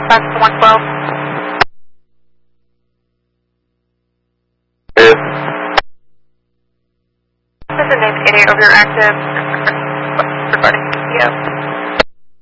back to 112. Yeah. This is name 88 over your active regarding PTO.